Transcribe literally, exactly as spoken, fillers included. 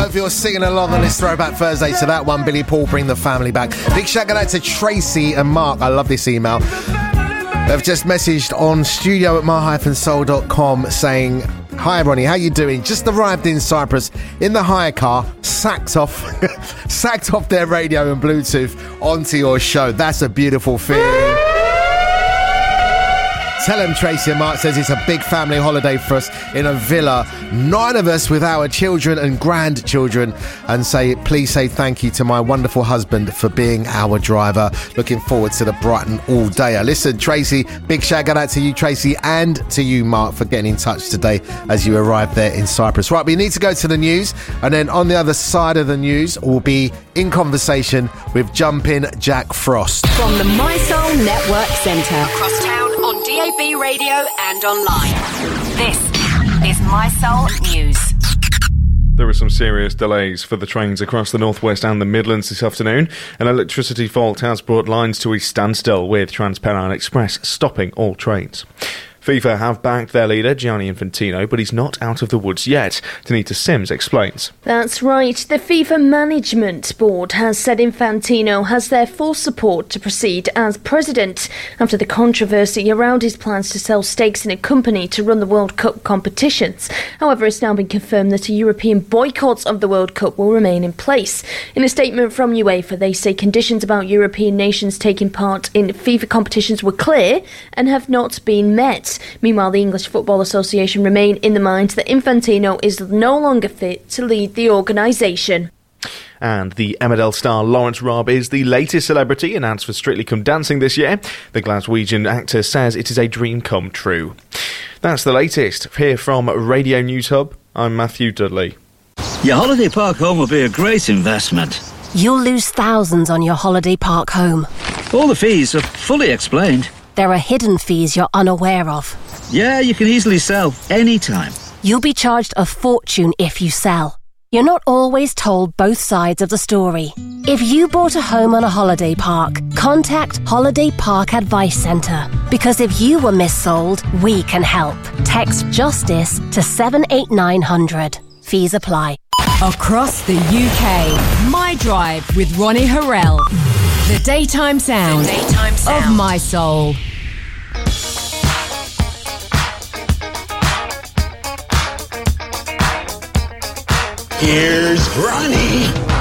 Hope you're singing along on this Throwback Thursday to that one. Billy Paul, Bring the Family Back. Big shout out to Tracy and Mark. I love this email. They've just messaged on studio at mar dash soul dot com saying, hi Ronnie, how you doing? Just arrived in Cyprus in the hire car, sacked off sacked off their radio and Bluetooth onto your show. That's a beautiful feeling. Tell them Tracy and Mark says it's a big family holiday for us in a villa. Nine of us with our children and grandchildren. And say, please say thank you to my wonderful husband for being our driver. Looking forward to the Brighton all day. Listen, Tracy, big shout out to you, Tracy, and to you, Mark, for getting in touch today as you arrived there in Cyprus. Right, we need to go to the news. And then on the other side of the news, we'll be in conversation with Jumpin' Jack Frost. From the My Soul Network Centre. Across town on D A B radio and online. This is My Soul News. There are some serious delays for the trains across the northwest and the Midlands this afternoon. An electricity fault has brought lines to a standstill, with Transpennine Express stopping all trains. FIFA have backed their leader, Gianni Infantino, but he's not out of the woods yet. Tanita Sims explains. That's right. The FIFA Management Board has said Infantino has their full support to proceed as president after the controversy around his plans to sell stakes in a company to run the World Cup competitions. However, it's now been confirmed that a European boycott of the World Cup will remain in place. In a statement from UEFA, they say conditions about European nations taking part in FIFA competitions were clear and have not been met. Meanwhile, the English Football Association remain in the mind that Infantino is no longer fit to lead the organisation. And the Emmerdale star Lawrence Robb is the latest celebrity announced for Strictly Come Dancing this year. The Glaswegian actor says it is a dream come true. That's the latest. Here from Radio News Hub, I'm Matthew Dudley. Your holiday park home will be a great investment. You'll lose thousands on your holiday park home. All the fees are fully explained. There are hidden fees you're unaware of. Yeah, you can easily sell anytime. You'll be charged a fortune if you sell. You're not always told both sides of the story. If you bought a home on a holiday park, contact Holiday Park Advice Centre. Because if you were missold, we can help. Text JUSTICE to seven eight nine hundred. Fees apply. Across the U K, My Drive with Ronnie Harrell. The daytime sound, the daytime sound. Of My Soul. Here's Ronnie.